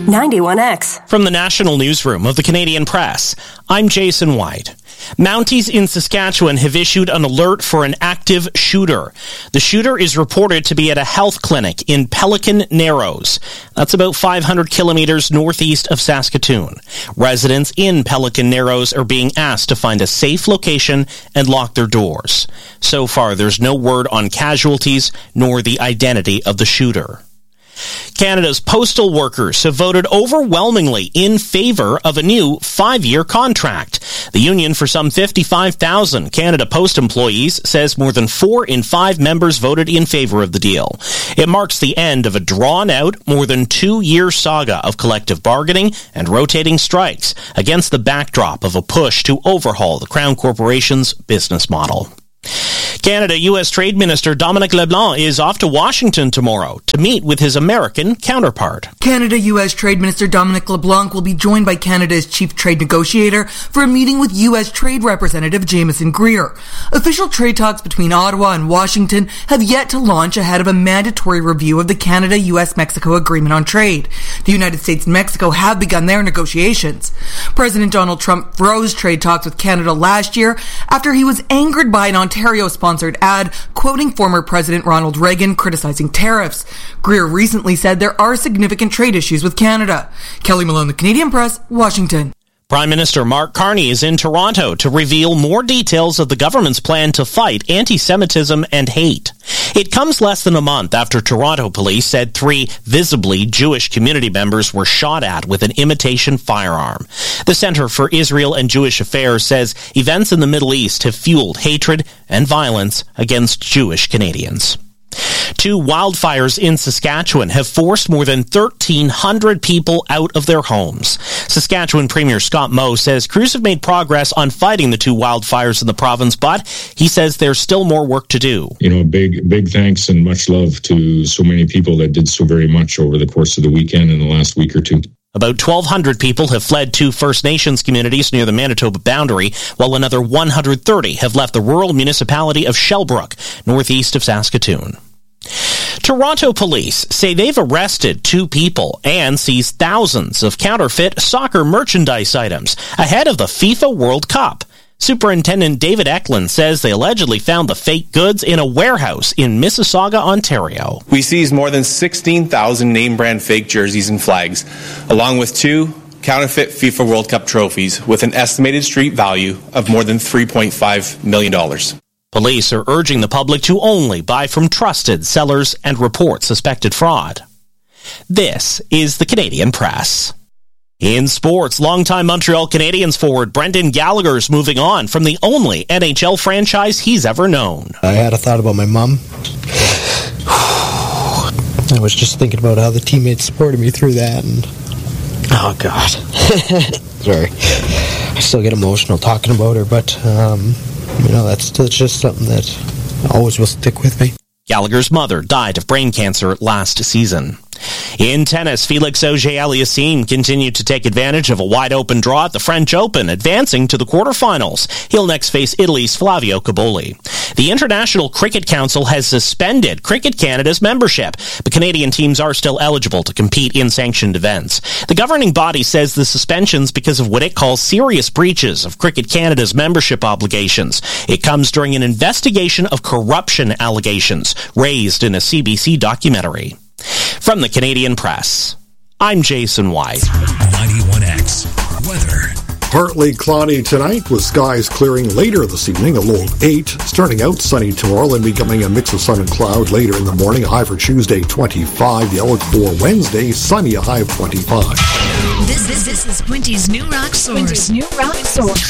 91X. From the National Newsroom of the Canadian Press, I'm Jason White. Mounties in Saskatchewan have issued an alert for an active shooter. The shooter is reported to be at a health clinic in Pelican Narrows. That's about 500 kilometers northeast of Saskatoon. Residents in Pelican Narrows are being asked to find a safe location and lock their doors. So far, there's no word on casualties nor the identity of the shooter. Canada's postal workers have voted overwhelmingly in favor of a new 5-year contract. The union for some 55,000 Canada Post employees says more than 4 in 5 members voted in favor of the deal. It marks the end of a drawn-out, more than 2-year saga of collective bargaining and rotating strikes against the backdrop of a push to overhaul the Crown Corporation's business model. Canada-U.S. Trade Minister Dominic LeBlanc is off to Washington tomorrow to meet with his American counterpart. Canada-U.S. Trade Minister Dominic LeBlanc will be joined by Canada's chief trade negotiator for a meeting with U.S. Trade Representative Jameson Greer. Official trade talks between Ottawa and Washington have yet to launch ahead of a mandatory review of the Canada-U.S.-Mexico Agreement on Trade. The United States and Mexico have begun their negotiations. President Donald Trump froze trade talks with Canada last year after he was angered by an Ontario-sponsored ad quoting former President Ronald Reagan criticizing tariffs. Greer recently said there are significant trade issues with Canada. Kelly Malone, The Canadian Press, Washington. Prime Minister Mark Carney is in Toronto to reveal more details of the government's plan to fight anti-Semitism and hate. It comes less than a month after Toronto police said 3 visibly Jewish community members were shot at with an imitation firearm. The Center for Israel and Jewish Affairs says events in the Middle East have fueled hatred and violence against Jewish Canadians. 2 wildfires in Saskatchewan have forced more than 1,300 people out of their homes. Saskatchewan Premier Scott Moe says crews have made progress on fighting the 2 wildfires in the province, but he says there's still more work to do. Big thanks and much love to so many people that did so very much over the course of the weekend and the last week or two. About 1,200 people have fled to First Nations communities near the Manitoba boundary, while another 130 have left the rural municipality of Shellbrook, northeast of Saskatoon. Toronto police say they've arrested 2 people and seized thousands of counterfeit soccer merchandise items ahead of the FIFA World Cup. Superintendent David Eklund says they allegedly found the fake goods in a warehouse in Mississauga, Ontario. We seized more than 16,000 name-brand fake jerseys and flags, along with 2 counterfeit FIFA World Cup trophies with an estimated street value of more than $3.5 million. Police are urging the public to only buy from trusted sellers and report suspected fraud. This is the Canadian Press. In sports, longtime Montreal Canadiens forward Brendan Gallagher's moving on from the only NHL franchise he's ever known. I had a thought about my mom. I was just thinking about how the teammates supported me through that, and oh God. Sorry. I still get emotional talking about her, but that's just something that always will stick with me. Gallagher's mother died of brain cancer last season. In tennis, Felix Auger-Aliassime continued to take advantage of a wide-open draw at the French Open, advancing to the quarterfinals. He'll next face Italy's Flavio Cobolli. The International Cricket Council has suspended Cricket Canada's membership, but Canadian teams are still eligible to compete in sanctioned events. The governing body says the suspension's because of what it calls serious breaches of Cricket Canada's membership obligations. It comes during an investigation of corruption allegations raised in a CBC documentary. From the Canadian Press, I'm Jason White. 91X weather. Partly cloudy tonight with skies clearing later this evening, a low of 8. Starting out sunny tomorrow and becoming a mix of sun and cloud later in the morning. A high for Tuesday, 25. The outlook for Wednesday, sunny, a high of 25. This is Quinty's New Rock Source.